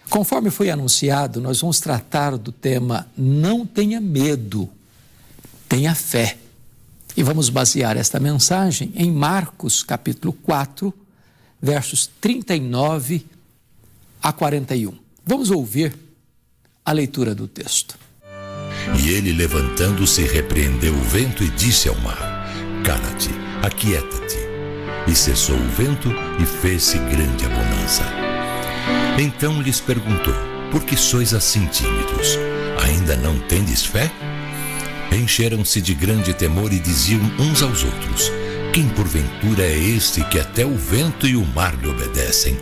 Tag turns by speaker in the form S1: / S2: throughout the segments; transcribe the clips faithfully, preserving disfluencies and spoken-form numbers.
S1: Conforme foi anunciado, nós vamos tratar do tema Não tenha medo, tenha fé. E vamos basear esta mensagem em Marcos, capítulo quatro, versos trinta e nove a quarenta e um. Vamos ouvir a leitura do texto.
S2: E ele, levantando-se, repreendeu o vento e disse ao mar: Cala-te, aquieta-te. E cessou o vento e fez-se grande a bonança. Então lhes perguntou: Por que sois assim tímidos? Ainda não tendes fé? Encheram-se de grande temor e diziam uns aos outros: Quem porventura é este que até o vento e o mar lhe obedecem?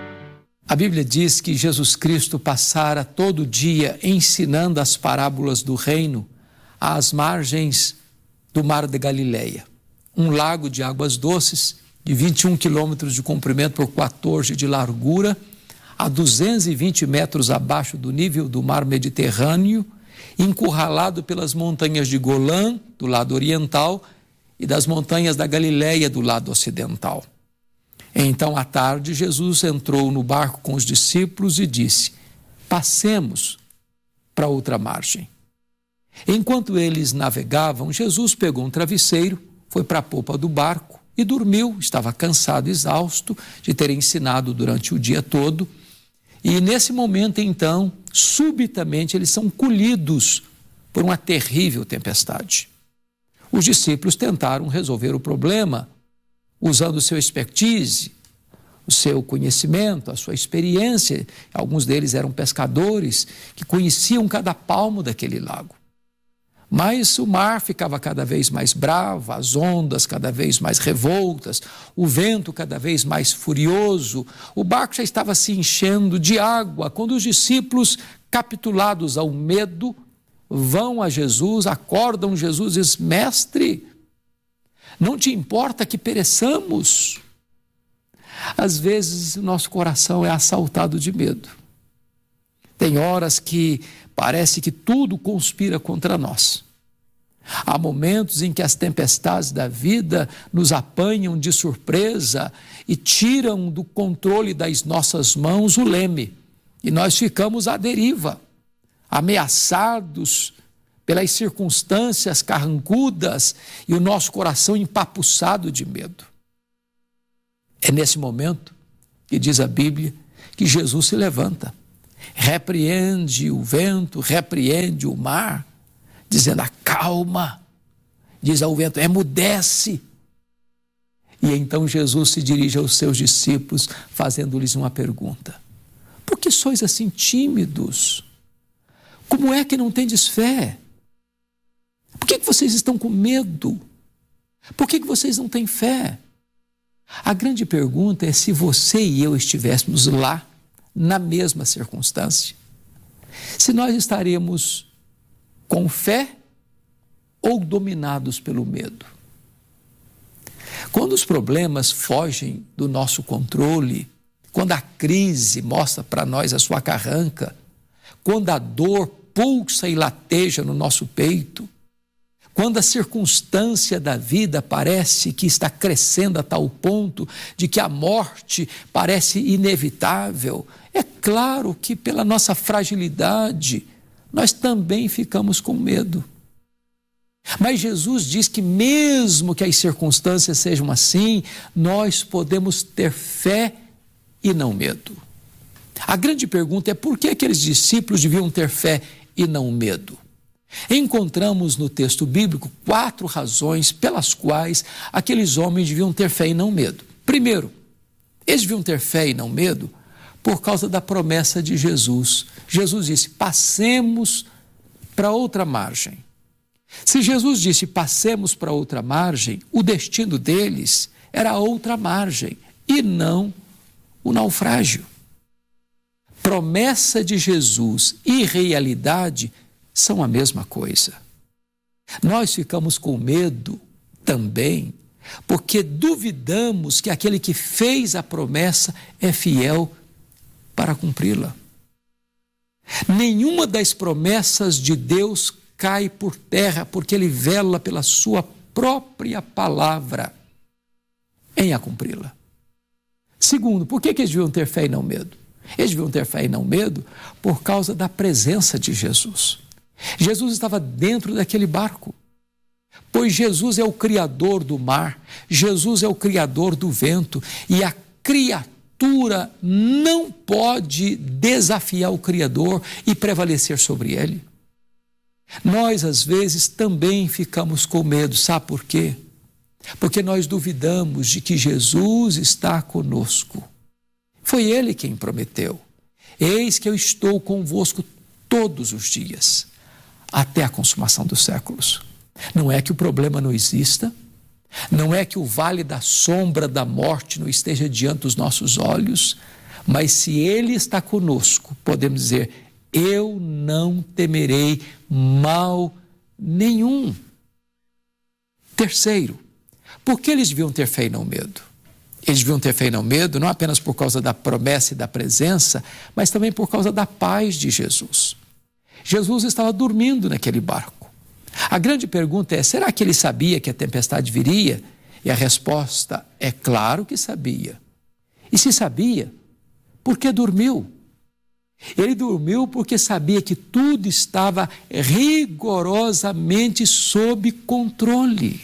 S1: A Bíblia diz que Jesus Cristo passara todo dia ensinando as parábolas do reino às margens do mar de Galileia, um lago de águas doces de vinte e um quilômetros de comprimento por quatorze de largura, a duzentos e vinte metros abaixo do nível do mar Mediterrâneo, encurralado pelas montanhas de Golã, do lado oriental, e das montanhas da Galileia, do lado ocidental. Então, à tarde, Jesus entrou no barco com os discípulos e disse: Passemos para outra margem. Enquanto eles navegavam, Jesus pegou um travesseiro, foi para a popa do barco e dormiu. Estava cansado, exausto de ter ensinado durante o dia todo. E nesse momento, então, subitamente, eles são colhidos por uma terrível tempestade. Os discípulos tentaram resolver o problema usando o seu expertise, o seu conhecimento, a sua experiência. Alguns deles eram pescadores que conheciam cada palmo daquele lago. Mas o mar ficava cada vez mais bravo, as ondas cada vez mais revoltas, o vento cada vez mais furioso. O barco já estava se enchendo de água quando os discípulos, capitulados ao medo, vão a Jesus, acordam Jesus e dizem: Mestre, não te importa que pereçamos? Às vezes, o nosso coração é assaltado de medo. Tem horas que parece que tudo conspira contra nós. Há momentos em que as tempestades da vida nos apanham de surpresa e tiram do controle das nossas mãos o leme. E nós ficamos à deriva, ameaçados pelas circunstâncias carrancudas e o nosso coração empapuçado de medo. É nesse momento que diz a Bíblia que Jesus se levanta, repreende o vento, repreende o mar, dizendo: acalma, diz ao vento: emudece. E então Jesus se dirige aos seus discípulos, fazendo-lhes uma pergunta: por que sois assim tímidos? Como é que não tendes fé? Por que vocês estão com medo? Por que vocês não têm fé? A grande pergunta é se você e eu estivéssemos lá, na mesma circunstância, se nós estaremos com fé ou dominados pelo medo. Quando os problemas fogem do nosso controle, quando a crise mostra para nós a sua carranca, quando a dor pulsa e lateja no nosso peito, quando a circunstância da vida parece que está crescendo a tal ponto de que a morte parece inevitável, é claro que pela nossa fragilidade nós também ficamos com medo. Mas Jesus diz que mesmo que as circunstâncias sejam assim, nós podemos ter fé e não medo. A grande pergunta é: por que aqueles discípulos deviam ter fé e não medo? Encontramos no texto bíblico quatro razões pelas quais aqueles homens deviam ter fé e não medo. Primeiro, eles deviam ter fé e não medo por causa da promessa de Jesus. Jesus disse: passemos para outra margem. Se Jesus disse passemos para outra margem, o destino deles era a outra margem e não o naufrágio. Promessa de Jesus e realidade são a mesma coisa. Nós ficamos com medo também porque duvidamos que aquele que fez a promessa é fiel para cumpri-la. Nenhuma das promessas de Deus cai por terra porque Ele vela pela sua própria palavra em a cumpri-la. Segundo, por que, que eles deviam ter fé e não medo? Eles deviam ter fé e não medo por causa da presença de Jesus. Jesus estava dentro daquele barco, pois Jesus é o criador do mar, Jesus é o criador do vento, e a criatura não pode desafiar o Criador e prevalecer sobre ele. Nós, às vezes, também ficamos com medo, sabe por quê? Porque nós duvidamos de que Jesus está conosco. Foi Ele quem prometeu: eis que eu estou convosco todos os dias, até a consumação dos séculos. Não é que o problema não exista, não é que o vale da sombra da morte não esteja diante dos nossos olhos, mas se Ele está conosco, podemos dizer: eu não temerei mal nenhum. Terceiro, por que eles deviam ter fé e não medo? Eles deviam ter fé e não medo, não apenas por causa da promessa e da presença, mas também por causa da paz de Jesus. Jesus estava dormindo naquele barco. A grande pergunta é: será que ele sabia que a tempestade viria? E a resposta é claro que sabia. E se sabia, por que dormiu? Ele dormiu porque sabia que tudo estava rigorosamente sob controle.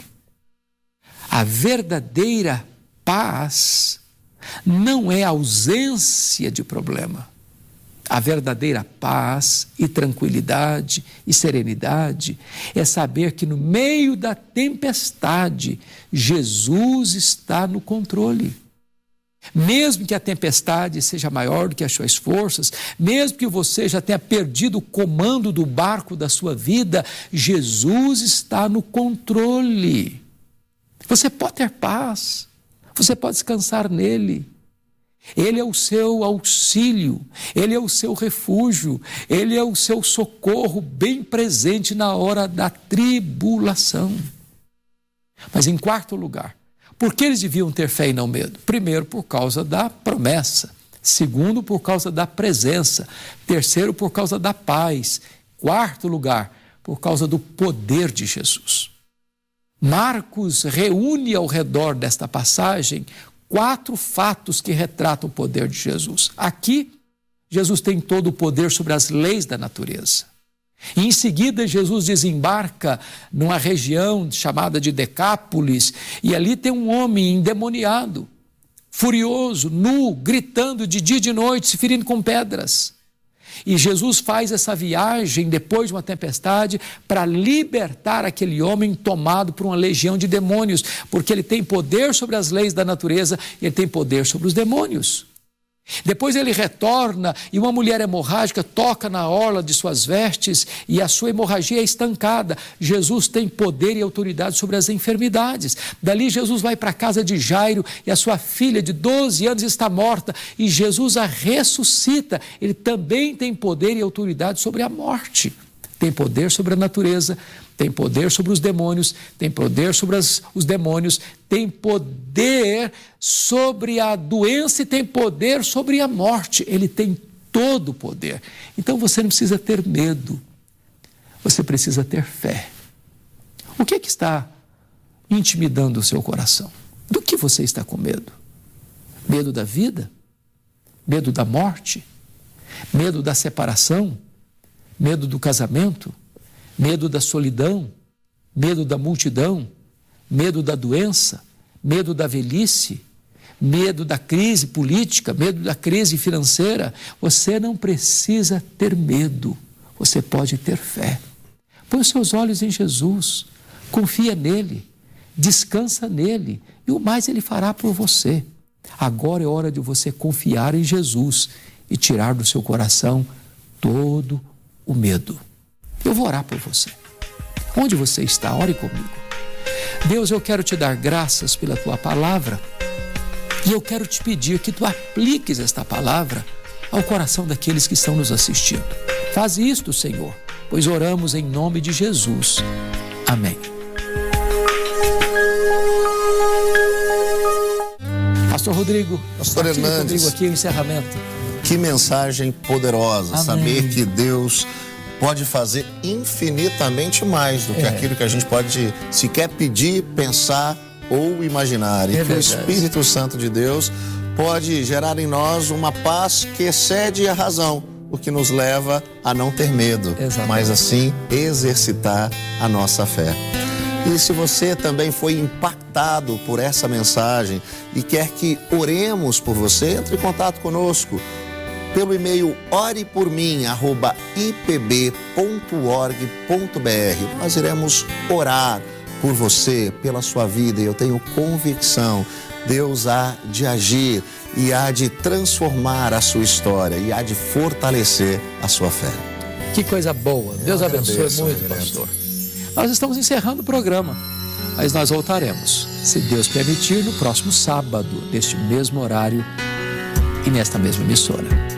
S1: A verdadeira paz não é ausência de problema. A verdadeira paz e tranquilidade e serenidade é saber que no meio da tempestade, Jesus está no controle. Mesmo que a tempestade seja maior do que as suas forças, mesmo que você já tenha perdido o comando do barco da sua vida, Jesus está no controle. Você pode ter paz, você pode descansar nele. Ele é o seu auxílio, Ele é o seu refúgio, Ele é o seu socorro bem presente na hora da tribulação. Mas em quarto lugar, por que eles deviam ter fé e não medo? Primeiro, por causa da promessa. Segundo, por causa da presença. Terceiro, por causa da paz. Quarto lugar, por causa do poder de Jesus. Marcos reúne ao redor desta passagem quatro fatos que retratam o poder de Jesus. Aqui, Jesus tem todo o poder sobre as leis da natureza. E em seguida, Jesus desembarca numa região chamada de Decápolis, e ali tem um homem endemoniado, furioso, nu, gritando de dia e de noite, se ferindo com pedras. E Jesus faz essa viagem depois de uma tempestade para libertar aquele homem tomado por uma legião de demônios, porque ele tem poder sobre as leis da natureza e ele tem poder sobre os demônios. Depois ele retorna e uma mulher hemorrágica toca na orla de suas vestes e a sua hemorragia é estancada. Jesus tem poder e autoridade sobre as enfermidades. Dali Jesus vai para a casa de Jairo e a sua filha de doze anos está morta e Jesus a ressuscita. Ele também tem poder e autoridade sobre a morte. Tem poder sobre a natureza, tem poder sobre os demônios, tem poder sobre as, os demônios, tem poder sobre a doença e tem poder sobre a morte. Ele tem todo o poder. Então você não precisa ter medo, você precisa ter fé. O que é que está intimidando o seu coração? Do que você está com medo? Medo da vida? Medo da morte? Medo da separação? Medo do casamento, medo da solidão, medo da multidão, medo da doença, medo da velhice, medo da crise política, medo da crise financeira. Você não precisa ter medo, você pode ter fé. Põe os seus olhos em Jesus, confia nele, descansa nele e o mais ele fará por você. Agora é hora de você confiar em Jesus e tirar do seu coração todo o o medo. Eu vou orar por você. Onde você está? Ore comigo. Deus, eu quero te dar graças pela tua palavra e eu quero te pedir que tu apliques esta palavra ao coração daqueles que estão nos assistindo. Faz isto, Senhor, pois oramos em nome de Jesus. Amém. Pastor Rodrigo,
S3: Pastor Hernandes,
S1: comigo aqui o encerramento.
S3: Que mensagem poderosa.
S1: Amém.
S3: Saber que Deus pode fazer infinitamente mais do que
S1: é.
S3: aquilo que a gente pode sequer pedir, pensar ou imaginar. E
S1: é
S3: que
S1: verdade.
S3: o Espírito Santo de Deus pode gerar em nós uma paz que excede a razão, o que nos leva a não ter medo,
S1: Exatamente.
S3: mas assim exercitar a nossa fé. E se você também foi impactado por essa mensagem e quer que oremos por você, entre em contato conosco pelo e-mail orepormim arroba i p b ponto org ponto b r. Nós iremos orar por você, pela sua vida, e eu tenho convicção, Deus há de agir e há de transformar a sua história e há de fortalecer a sua fé.
S1: Que coisa boa. Deus
S3: Eu
S1: abençoe
S3: agradeço,
S1: muito,
S3: reverendo.
S1: pastor. Nós estamos encerrando o programa, mas nós voltaremos, se Deus permitir, no próximo sábado, neste mesmo horário e nesta mesma emissora.